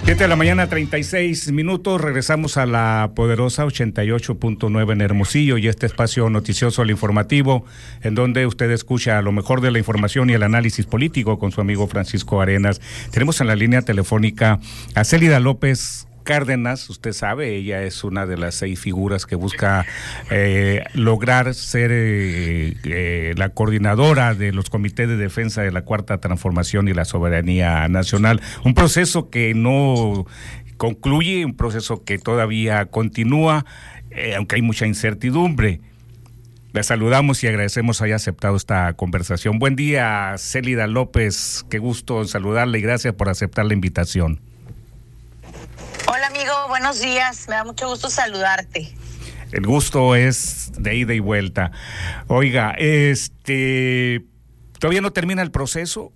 7 de la mañana, 36 minutos. Regresamos a la poderosa 88.9 en Hermosillo y este espacio noticioso, el informativo, en donde usted escucha lo mejor de la información y el análisis político con su amigo Francisco Arenas. Tenemos en la línea telefónica a Célida López Cárdenas. Usted sabe, ella es una de las 6 figuras que busca lograr ser la coordinadora de los comités de defensa de la Cuarta Transformación y la Soberanía Nacional. Un proceso que no concluye, un proceso que todavía continúa, aunque hay mucha incertidumbre. Le saludamos y agradecemos haya aceptado esta conversación. Buen día, Célida López. Qué gusto saludarle y gracias por aceptar la invitación. Hola amigo, buenos días, me da mucho gusto saludarte. El gusto es de ida y vuelta. Oiga, ¿todavía no termina el proceso?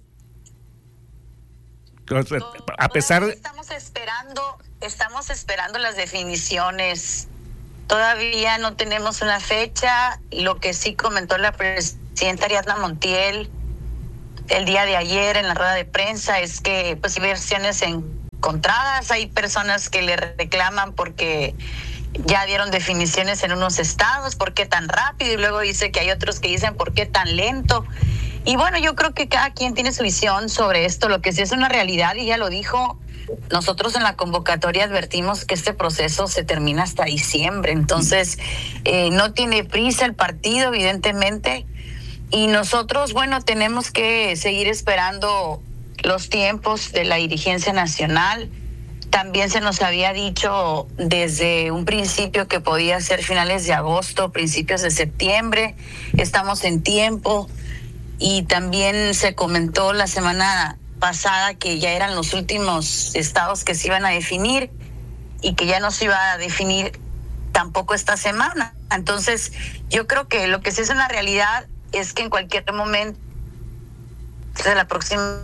A pesar de... Estamos esperando las definiciones. Todavía no tenemos una fecha. Lo que sí comentó la presidenta Ariadna Montiel el día de ayer en la rueda de prensa es que pues hay versiones encontradas, hay personas que le reclaman porque ya dieron definiciones en unos estados, ¿por qué tan rápido? Y luego dice que hay otros que dicen ¿por qué tan lento? Y bueno, yo creo que cada quien tiene su visión sobre esto. Lo que sí es una realidad, y ella lo dijo, nosotros en la convocatoria advertimos que este proceso se termina hasta diciembre, entonces no tiene prisa el partido, evidentemente, y nosotros, bueno, tenemos que seguir esperando los tiempos de la dirigencia nacional. También se nos había dicho desde un principio que podía ser finales de agosto, principios de septiembre. Estamos en tiempo y también se comentó la semana pasada que ya eran los últimos estados que se iban a definir y que ya no se iba a definir tampoco esta semana. Entonces, yo creo que lo que sí es una realidad es que en cualquier momento de la próxima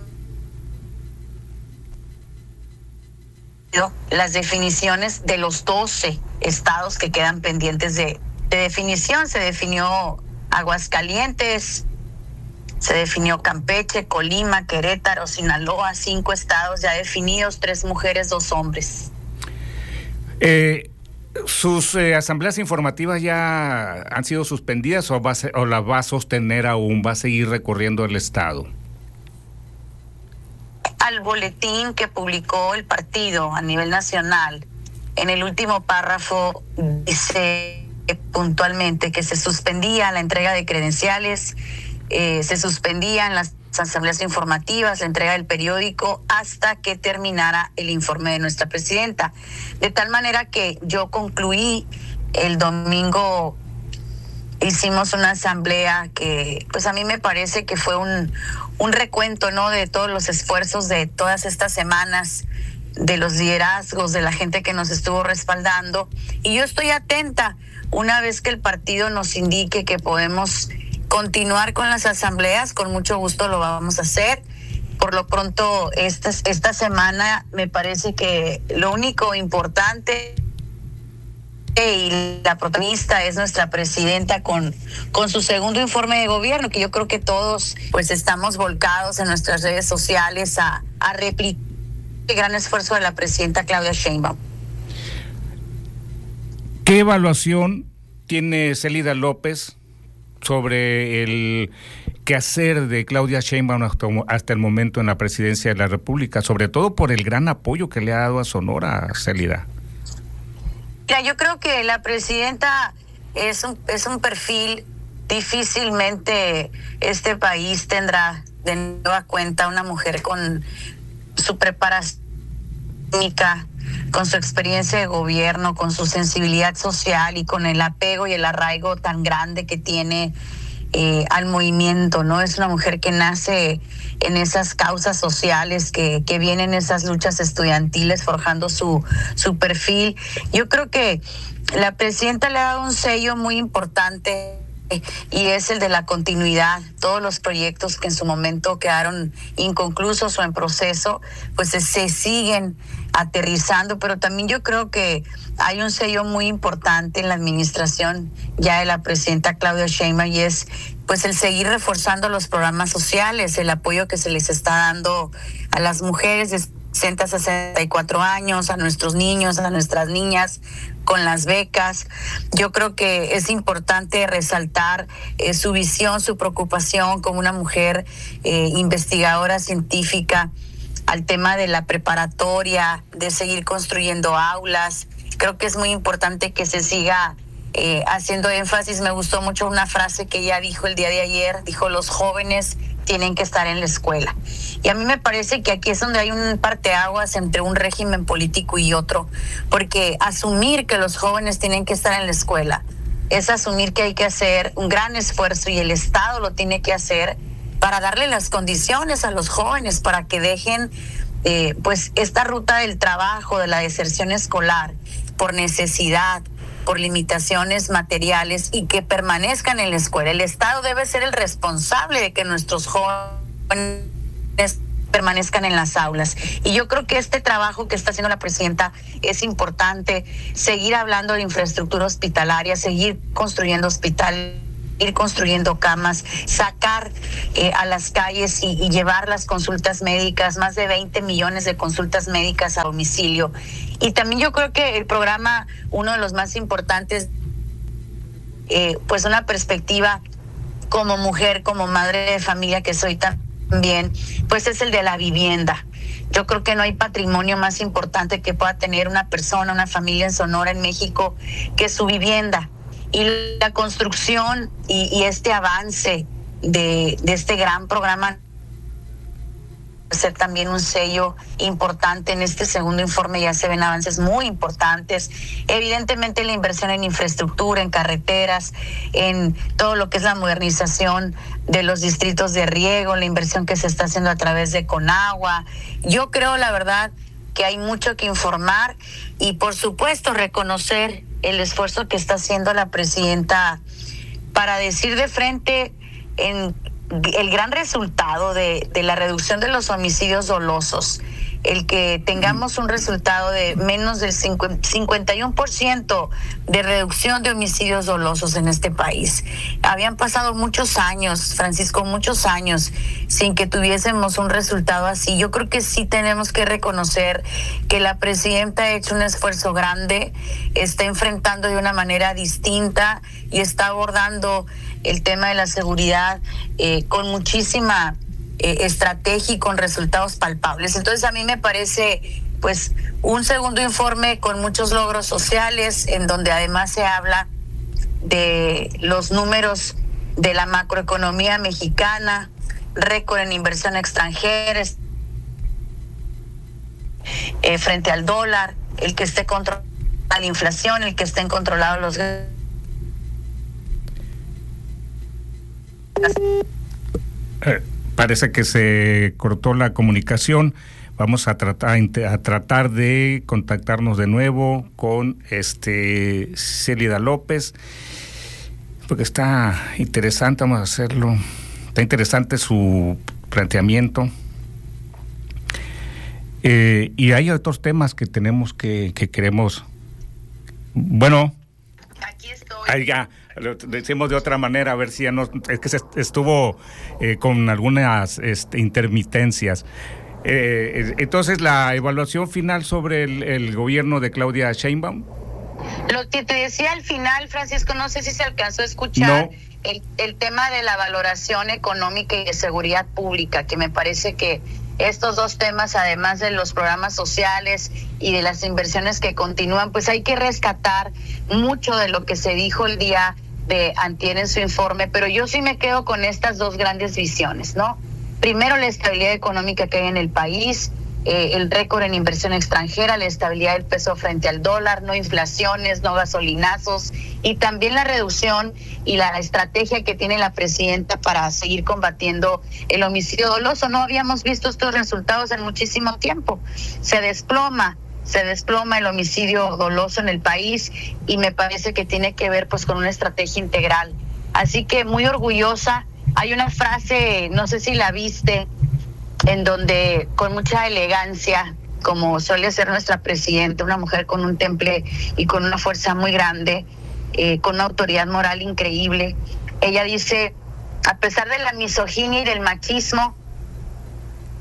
las definiciones de los 12 estados que quedan pendientes de definición. Se definió Aguascalientes, se definió Campeche, Colima, Querétaro, Sinaloa, 5 estados ya definidos, 3 mujeres, 2 hombres. ¿Sus asambleas informativas ya han sido suspendidas o las va a sostener aún? ¿Va a seguir recorriendo el estado? Al boletín que publicó el partido a nivel nacional, en el último párrafo dice puntualmente que se suspendía la entrega de credenciales, se suspendían las asambleas informativas, la entrega del periódico hasta que terminara el informe de nuestra presidenta. De tal manera que yo concluí el domingo, hicimos una asamblea que pues a mí me parece que fue un recuento, ¿no?, de todos los esfuerzos de todas estas semanas, de los liderazgos, de la gente que nos estuvo respaldando. Y yo estoy atenta una vez que el partido nos indique que podemos continuar con las asambleas, con mucho gusto lo vamos a hacer. Por lo pronto, esta semana me parece que lo único importante y la protagonista es nuestra presidenta con su segundo informe de gobierno, que yo creo que todos pues estamos volcados en nuestras redes sociales a replicar el gran esfuerzo de la presidenta Claudia Sheinbaum. ¿Qué evaluación tiene Célida López sobre el quehacer de Claudia Sheinbaum hasta el momento en la presidencia de la República, sobre todo por el gran apoyo que le ha dado a Sonora, Célida? Mira, yo creo que la presidenta es un perfil, difícilmente este país tendrá de nueva cuenta una mujer con su preparación, con su experiencia de gobierno, con su sensibilidad social y con el apego y el arraigo tan grande que tiene al movimiento, ¿no? Es una mujer que nace en esas causas sociales, que viene en esas luchas estudiantiles forjando su perfil. Yo creo que la presidenta le ha dado un sello muy importante y es el de la continuidad. Todos los proyectos que en su momento quedaron inconclusos o en proceso, pues se siguen aterrizando, pero también yo creo que hay un sello muy importante en la administración ya de la presidenta Claudia Sheinbaum y es pues el seguir reforzando los programas sociales, el apoyo que se les está dando a las mujeres, 60, 64 años, a nuestros niños, a nuestras niñas con las becas. Yo creo que es importante resaltar su visión, su preocupación como una mujer investigadora científica al tema de la preparatoria, de seguir construyendo aulas. Creo que es muy importante que se siga haciendo énfasis. Me gustó mucho una frase que ella dijo el día de ayer, dijo: los jóvenes tienen que estar en la escuela. Y a mí me parece que aquí es donde hay un parteaguas entre un régimen político y otro, porque asumir que los jóvenes tienen que estar en la escuela es asumir que hay que hacer un gran esfuerzo, y el Estado lo tiene que hacer para darle las condiciones a los jóvenes para que dejen pues esta ruta del trabajo, de la deserción escolar, por necesidad, por limitaciones materiales, y que permanezcan en la escuela. El Estado debe ser el responsable de que nuestros jóvenes permanezcan en las aulas. Y yo creo que este trabajo que está haciendo la presidenta es importante. Seguir hablando de infraestructura hospitalaria, seguir construyendo hospitales, ir construyendo camas, sacar a las calles y llevar las consultas médicas, más de 20 millones de consultas médicas a domicilio. Y también yo creo que el programa, uno de los más importantes, pues una perspectiva como mujer, como madre de familia que soy también, pues es el de la vivienda. Yo creo que no hay patrimonio más importante que pueda tener una persona, una familia en Sonora, en México, que su vivienda. Y la construcción y este avance de este gran programa ser también un sello importante. En este segundo informe ya se ven avances muy importantes. Evidentemente la inversión en infraestructura, en carreteras, en todo lo que es la modernización de los distritos de riego, la inversión que se está haciendo a través de Conagua. Yo creo, la verdad, que hay mucho que informar y, por supuesto, reconocer el esfuerzo que está haciendo la presidenta para decir de frente en el gran resultado de la reducción de los homicidios dolosos, el que tengamos un resultado de menos del 51% de reducción de homicidios dolosos en este país. Habían pasado muchos años, Francisco, muchos años sin que tuviésemos un resultado así. Yo creo que sí tenemos que reconocer que la presidenta ha hecho un esfuerzo grande, está enfrentando de una manera distinta y está abordando el tema de la seguridad con muchísima estrategia y con resultados palpables. Entonces a mí me parece pues un segundo informe con muchos logros sociales, en donde además se habla de los números de la macroeconomía mexicana, récord en inversión extranjera frente al dólar, el que esté controlada la inflación, el que estén controlados los parece que se cortó la comunicación. Vamos a tratar de contactarnos de nuevo con Célida López, porque está interesante. Vamos a hacerlo. Está interesante su planteamiento. Y hay otros temas que tenemos que queremos. Bueno, aquí estoy. Ahí ya. Lo decimos de otra manera, a ver si ya no, es que se estuvo con algunas intermitencias. Entonces, la evaluación final sobre el gobierno de Claudia Sheinbaum. Lo que te decía al final, Francisco, no sé si se alcanzó a escuchar, no. El tema de la valoración económica y de seguridad pública, que me parece que estos dos temas, además de los programas sociales y de las inversiones que continúan, pues hay que rescatar mucho de lo que se dijo el día de antier en su informe, pero yo sí me quedo con estas dos grandes visiones, ¿no? Primero, la estabilidad económica que hay en el país, el récord en inversión extranjera, la estabilidad del peso frente al dólar, no inflaciones, no gasolinazos, y también la reducción y la estrategia que tiene la presidenta para seguir combatiendo el homicidio doloso. No habíamos visto estos resultados en muchísimo tiempo. Se desploma el homicidio doloso en el país, y me parece que tiene que ver pues con una estrategia integral. Así que muy orgullosa. Hay una frase, no sé si la viste, en donde con mucha elegancia, como suele ser nuestra presidenta, una mujer con un temple y con una fuerza muy grande, con una autoridad moral increíble, ella dice: a pesar de la misoginia y del machismo,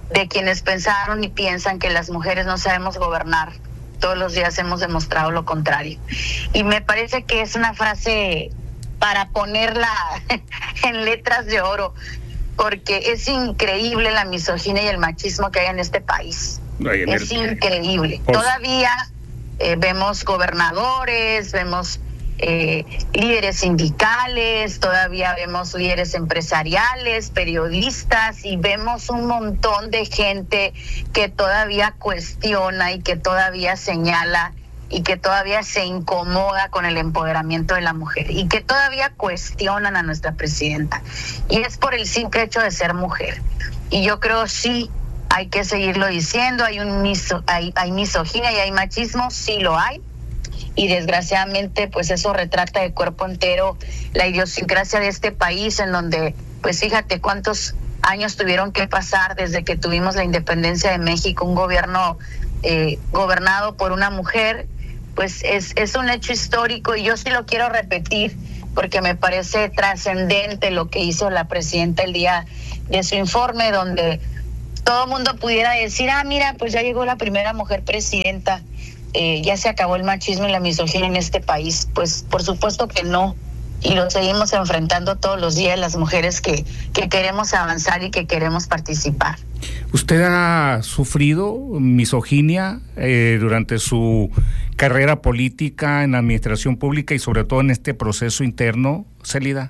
de quienes pensaron y piensan que las mujeres no sabemos gobernar. Todos los días hemos demostrado lo contrario. Y me parece que es una frase para ponerla en letras de oro, porque es increíble la misoginia y el machismo que hay en este país. Es increíble. Todavía vemos gobernadores, vemos líderes sindicales, todavía vemos líderes empresariales, periodistas, y vemos un montón de gente que todavía cuestiona y que todavía señala y que todavía se incomoda con el empoderamiento de la mujer y que todavía cuestionan a nuestra presidenta, y es por el simple hecho de ser mujer. Y yo creo sí hay que seguirlo diciendo, hay misoginia y hay machismo, sí lo hay, y desgraciadamente pues eso retrata de cuerpo entero la idiosincrasia de este país, en donde pues fíjate cuántos años tuvieron que pasar desde que tuvimos la independencia de México, un gobierno gobernado por una mujer. Pues es un hecho histórico, y yo sí lo quiero repetir porque me parece trascendente lo que hizo la presidenta el día de su informe, donde todo el mundo pudiera decir, mira, pues ya llegó la primera mujer presidenta, ya se acabó el machismo y la misoginia en este país. Pues por supuesto que no, y lo seguimos enfrentando todos los días las mujeres que queremos avanzar y que queremos participar. ¿Usted ha sufrido misoginia durante su carrera política en la administración pública y sobre todo en este proceso interno, Célida?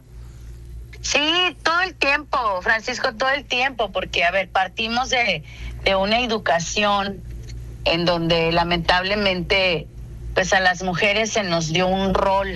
Sí, todo el tiempo, Francisco, todo el tiempo, porque, partimos de una educación en donde lamentablemente pues a las mujeres se nos dio un rol,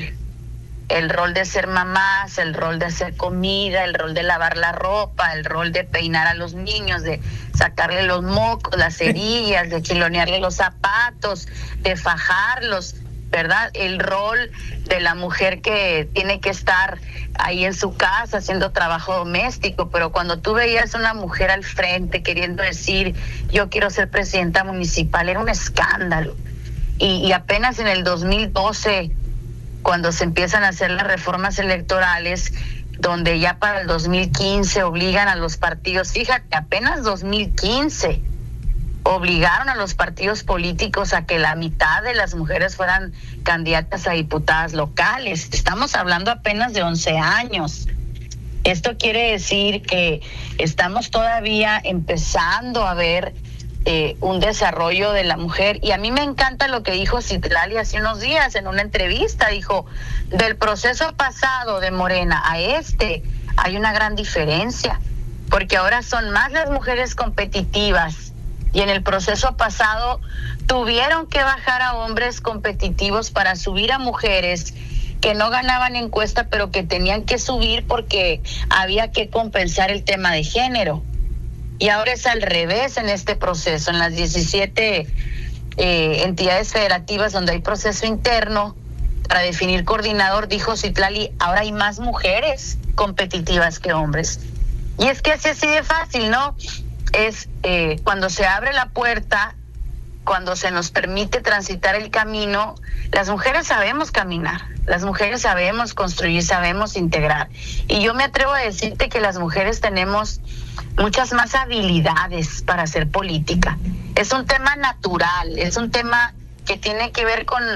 el rol de ser mamás, el rol de hacer comida, el rol de lavar la ropa, el rol de peinar a los niños, de sacarle los mocos, las cerillas, de chilonearle los zapatos, de fajarlos, ¿verdad? El rol de la mujer que tiene que estar ahí en su casa haciendo trabajo doméstico. Pero cuando tú veías a una mujer al frente queriendo decir yo quiero ser presidenta municipal, era un escándalo. Y apenas en el 2012, cuando se empiezan a hacer las reformas electorales, donde ya para el 2015 obligan a los partidos, fíjate, apenas 2015 obligaron a los partidos políticos a que la mitad de las mujeres fueran candidatas a diputadas locales. Estamos hablando apenas de 11 años. Esto quiere decir que estamos todavía empezando a ver un desarrollo de la mujer. Y a mí me encanta lo que dijo Citlali hace unos días en una entrevista. Dijo, del proceso pasado de Morena a hay una gran diferencia, porque ahora son más las mujeres competitivas, y en el proceso pasado tuvieron que bajar a hombres competitivos para subir a mujeres que no ganaban encuesta, pero que tenían que subir porque había que compensar el tema de género. Y ahora es al revés en este proceso. En las 17 entidades federativas donde hay proceso interno para definir coordinador, dijo Citlali, ahora hay más mujeres competitivas que hombres. Y es que así de fácil, ¿no? Es cuando se abre la puerta, cuando se nos permite transitar el camino, las mujeres sabemos caminar, las mujeres sabemos construir, sabemos integrar. Y yo me atrevo a decirte que las mujeres tenemos muchas más habilidades para hacer política. Es un tema natural, es un tema que tiene que ver con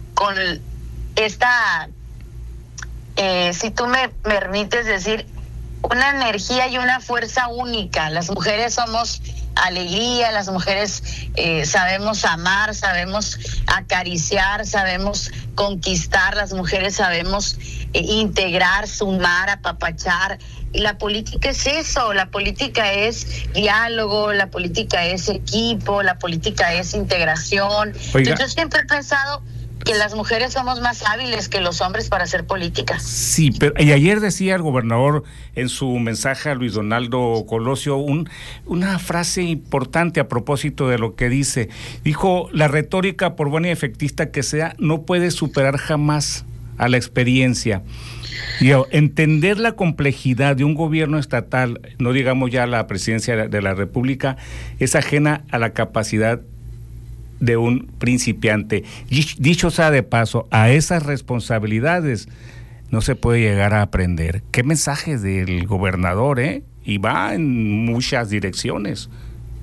esta, si tú me permites decir, una energía y una fuerza única. Las mujeres somos alegría, las mujeres sabemos amar, sabemos acariciar, sabemos conquistar, las mujeres sabemos integrar, sumar, apapachar. Y la política es eso, la política es diálogo, la política es equipo, la política es integración. Oiga. Yo siempre he pensado que las mujeres somos más hábiles que los hombres para hacer política. Sí, pero y ayer decía el gobernador en su mensaje a Luis Donaldo Colosio una frase importante a propósito de lo que dice. Dijo, la retórica, por buena y efectista que sea, no puede superar jamás a la experiencia. Entender la complejidad de un gobierno estatal, no digamos ya la presidencia de la República, es ajena a la capacidad de un principiante. Dicho sea de paso, a esas responsabilidades no se puede llegar a aprender. ¿Qué mensaje del gobernador, Y va en muchas direcciones.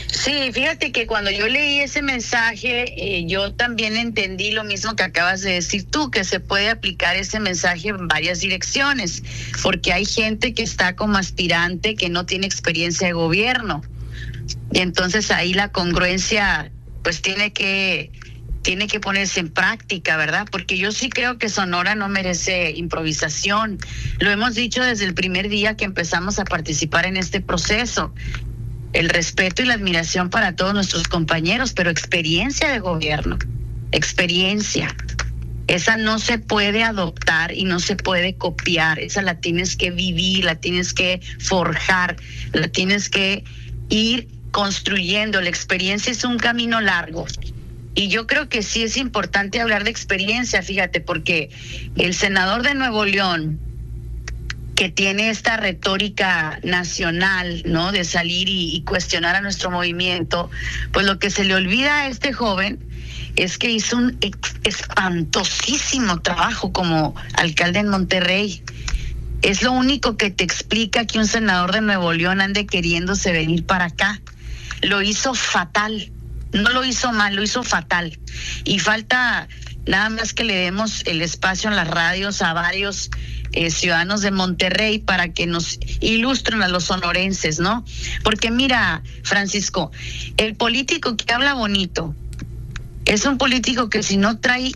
Sí, fíjate que cuando yo leí ese mensaje, yo también entendí lo mismo que acabas de decir tú, que se puede aplicar ese mensaje en varias direcciones, porque hay gente que está como aspirante que no tiene experiencia de gobierno, y entonces ahí la congruencia pues tiene que ponerse en práctica, ¿verdad? Porque yo sí creo que Sonora no merece improvisación. Lo hemos dicho desde el primer día que empezamos a participar en este proceso. El respeto y la admiración para todos nuestros compañeros, pero experiencia de gobierno, experiencia. Esa no se puede adoptar y no se puede copiar. Esa la tienes que vivir, la tienes que forjar, la tienes que ir construyendo. La experiencia es un camino largo. Y yo creo que sí es importante hablar de experiencia, fíjate, porque el senador de Nuevo León, que tiene esta retórica nacional, ¿no?, de salir y cuestionar a nuestro movimiento, pues lo que se le olvida a este joven es que hizo un espantosísimo trabajo como alcalde en Monterrey. Es lo único que te explica que un senador de Nuevo León ande queriéndose venir para acá. Lo hizo fatal. No lo hizo mal, lo hizo fatal. Y falta nada más que le demos el espacio en las radios a varios ciudadanos de Monterrey para que nos ilustren a los sonorenses, ¿no? Porque mira, Francisco, el político que habla bonito es un político que si no trae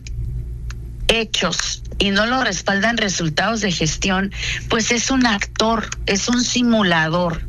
hechos y no lo respaldan resultados de gestión, pues es un actor, es un simulador.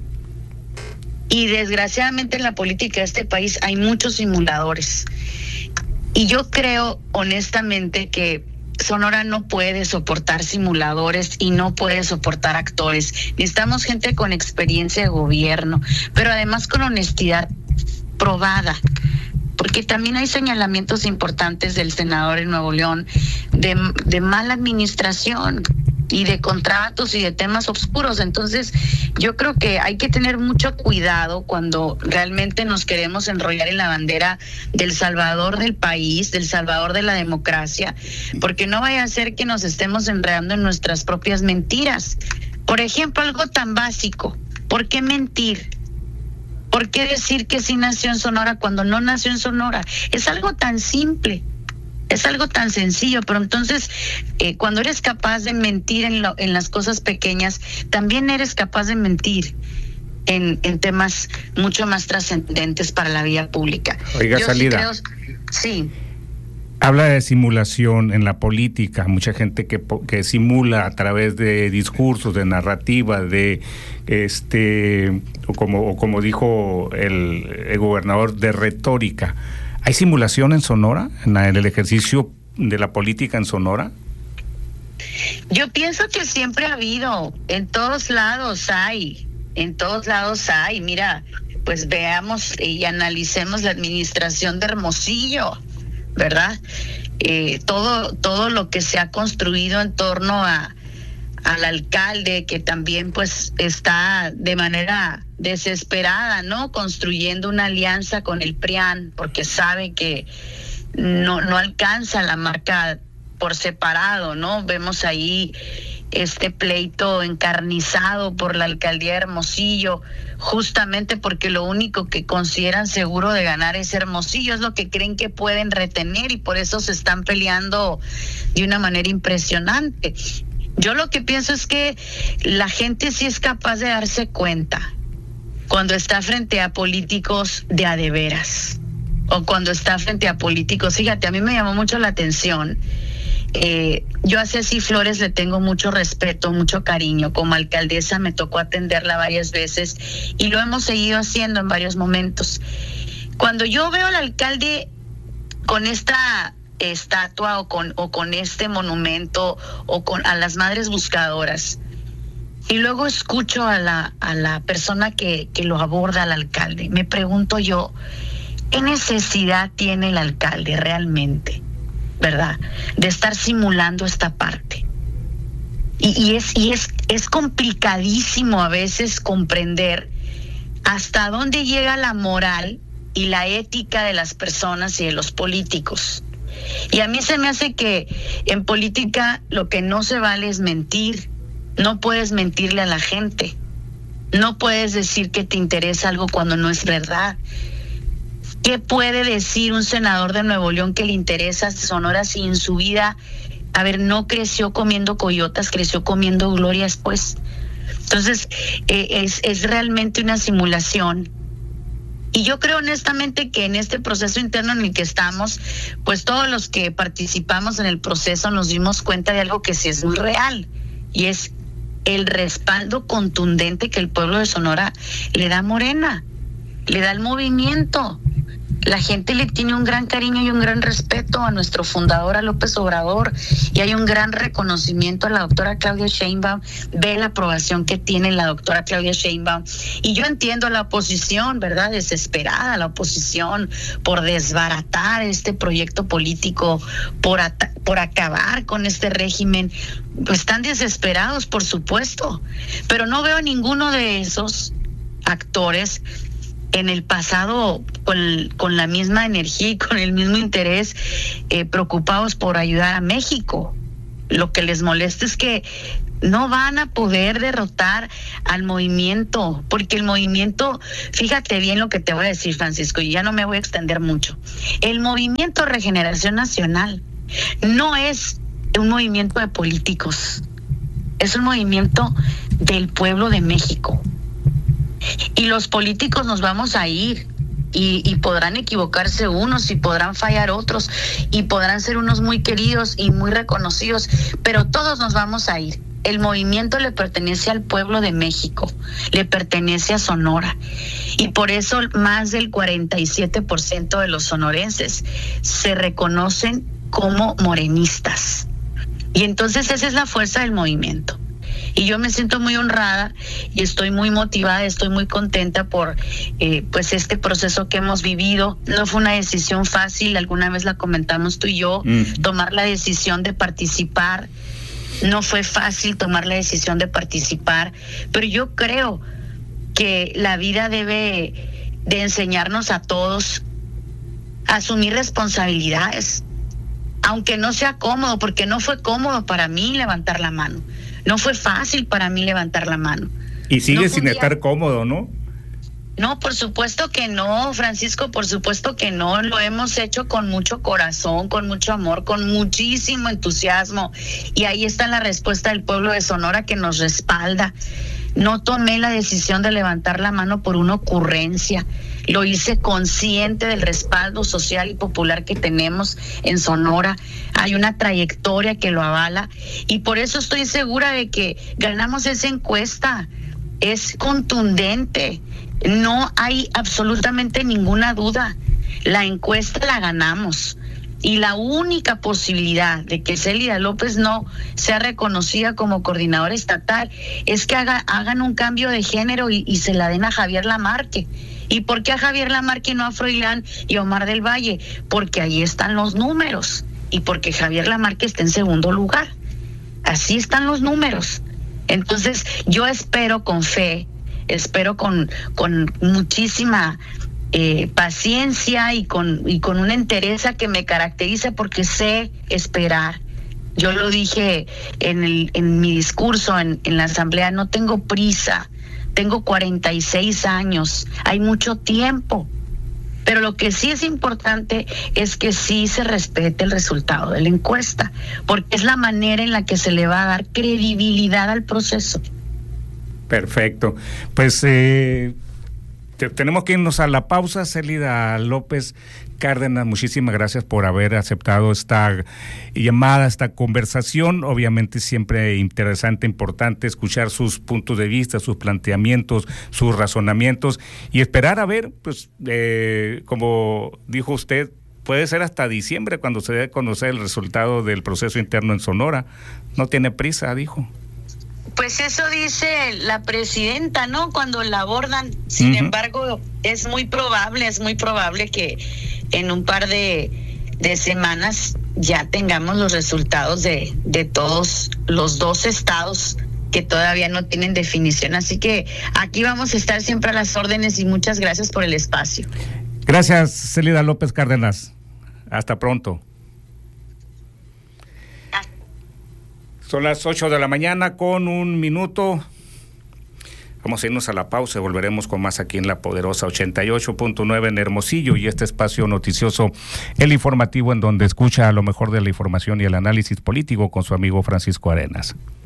Y desgraciadamente en la política de este país hay muchos simuladores. Y yo creo honestamente que Sonora no puede soportar simuladores y no puede soportar actores. Necesitamos gente con experiencia de gobierno, pero además con honestidad probada. Porque también hay señalamientos importantes del senador en Nuevo León de mala administración y de contratos y de temas oscuros. Entonces, yo creo que hay que tener mucho cuidado cuando realmente nos queremos enrollar en la bandera del salvador del país, del salvador de la democracia, porque no vaya a ser que nos estemos enredando en nuestras propias mentiras. Por ejemplo, algo tan básico, ¿por qué mentir? ¿Por qué decir que sí nació en Sonora cuando no nació en Sonora? Es algo tan simple. Es algo tan sencillo, pero entonces cuando eres capaz de mentir en las cosas pequeñas, también eres capaz de mentir en temas mucho más trascendentes para la vida pública. Oiga, Salida. Sí. Habla de simulación en la política, mucha gente que simula a través de discursos, de narrativa, de o como dijo el gobernador, de retórica. ¿Hay simulación en Sonora, en el ejercicio de la política en Sonora? Yo pienso que siempre ha habido, en todos lados hay. Mira, pues veamos y analicemos la administración de Hermosillo, ¿verdad? Todo lo que se ha construido en torno al alcalde, que también pues está de manera desesperada, ¿no?, construyendo una alianza con el PRIAN, porque sabe que no alcanza la marca por separado, ¿no? Vemos ahí este pleito encarnizado por la alcaldía de Hermosillo, justamente porque lo único que consideran seguro de ganar es Hermosillo, es lo que creen que pueden retener, y por eso se están peleando de una manera impresionante. Yo lo que pienso es que la gente sí es capaz de darse cuenta cuando está frente a políticos de a de veras, o cuando está frente a políticos. Fíjate, a mí me llamó mucho la atención. Yo a Ceci Flores le tengo mucho respeto, mucho cariño. Como alcaldesa me tocó atenderla varias veces y lo hemos seguido haciendo en varios momentos. Cuando yo veo al alcalde con esta estatua o con este monumento o a las madres buscadoras, y luego escucho a la persona que lo aborda, al alcalde, me pregunto yo, ¿qué necesidad tiene el alcalde realmente, verdad, de estar simulando esta parte? Y es complicadísimo a veces comprender hasta dónde llega la moral y la ética de las personas y de los políticos. Y a mí se me hace que en política lo que no se vale es mentir. No puedes mentirle a la gente. No puedes decir que te interesa algo cuando no es verdad. ¿Qué puede decir un senador de Nuevo León que le interesa Sonora si en su vida, no creció comiendo coyotas, creció comiendo glorias, pues? Entonces, es realmente una simulación. Y yo creo honestamente que en este proceso interno en el que estamos, pues todos los que participamos en el proceso nos dimos cuenta de algo que sí es muy real, y es el respaldo contundente que el pueblo de Sonora le da a Morena, le da al movimiento. La gente le tiene un gran cariño y un gran respeto a nuestro fundador, a López Obrador, y hay un gran reconocimiento a la doctora Claudia Sheinbaum. Ve la aprobación que tiene la doctora Claudia Sheinbaum. Y yo entiendo a la oposición, ¿verdad? Desesperada, la oposición por desbaratar este proyecto político, por acabar con este régimen. Pues están desesperados, por supuesto, pero no veo a ninguno de esos actores en el pasado con la misma energía y con el mismo interés, preocupados por ayudar a México. Lo que les molesta es que no van a poder derrotar al movimiento, porque el movimiento, fíjate bien lo que te voy a decir, Francisco, y ya no me voy a extender mucho. El Movimiento Regeneración Nacional no es un movimiento de políticos, es un movimiento del pueblo de México. Y los políticos nos vamos a ir y podrán equivocarse unos y podrán fallar otros y podrán ser unos muy queridos y muy reconocidos, pero todos nos vamos a ir. El movimiento le pertenece al pueblo de México, le pertenece a Sonora, y por eso más del 47% de los sonorenses se reconocen como morenistas. Y entonces esa es la fuerza del movimiento. Y yo me siento muy honrada y estoy muy motivada, estoy muy contenta por pues este proceso que hemos vivido. No fue una decisión fácil, alguna vez la comentamos tú y yo, tomar la decisión de participar. No fue fácil tomar la decisión de participar, pero yo creo que la vida debe de enseñarnos a todos a asumir responsabilidades, aunque no sea cómodo, porque no fue cómodo para mí levantar la mano. No fue fácil para mí levantar la mano. Y sigue sin estar cómodo, ¿no? No, por supuesto que no, Francisco, por supuesto que no. Lo hemos hecho con mucho corazón, con mucho amor, con muchísimo entusiasmo. Y ahí está la respuesta del pueblo de Sonora que nos respalda. No tomé la decisión de levantar la mano por una ocurrencia. Lo hice consciente del respaldo social y popular que tenemos en Sonora. Hay una trayectoria que lo avala y por eso estoy segura de que ganamos esa encuesta. Es contundente, no hay absolutamente ninguna duda. La encuesta la ganamos. Y la única posibilidad de que Célida López no sea reconocida como coordinadora estatal es que hagan un cambio de género y se la den a Javier Lamarque. ¿Y por qué a Javier Lamarque y no a Froilán y Omar del Valle? Porque ahí están los números y porque Javier Lamarque está en segundo lugar. Así están los números. Entonces yo espero con fe, espero con muchísima paciencia y con una entereza que me caracteriza porque sé esperar. Yo lo dije en mi discurso en la asamblea, no tengo prisa, tengo 46 años, hay mucho tiempo, pero lo que sí es importante es que sí se respete el resultado de la encuesta, porque es la manera en la que se le va a dar credibilidad al proceso. Perfecto, pues tenemos que irnos a la pausa. Célida López Cárdenas, muchísimas gracias por haber aceptado esta llamada, esta conversación. Obviamente siempre interesante, importante escuchar sus puntos de vista, sus planteamientos, sus razonamientos y esperar a ver, pues, como dijo usted, puede ser hasta diciembre cuando se dé a conocer el resultado del proceso interno en Sonora. No tiene prisa, dijo. Pues eso dice la presidenta, ¿no? Cuando la abordan. Sin embargo, es muy probable que en un par de semanas ya tengamos los resultados de todos los 2 estados que todavía no tienen definición. Así que aquí vamos a estar siempre a las órdenes y muchas gracias por el espacio. Gracias, Célida López Cárdenas. Hasta pronto. Son las 8 de la mañana con 1 minuto. Vamos a irnos a la pausa y volveremos con más aquí en La Poderosa 88.9 en Hermosillo y este espacio noticioso, el informativo, en donde escucha a lo mejor de la información y el análisis político con su amigo Francisco Arenas.